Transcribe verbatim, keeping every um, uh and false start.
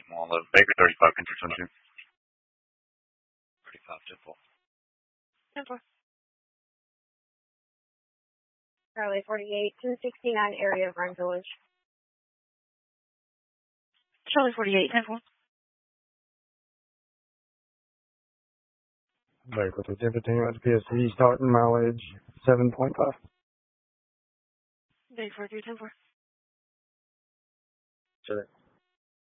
one eleven Baker, thirty-five, Country twenty-two. thirty-five, ten four. ten four. Charlie forty-eight, two sixty-nine area of Rhine Village. Charlie forty-eight, ten four. Baker to ten fifteen, that's P S C, starting mileage seven point five. Baker forty-three, ten four. Sure.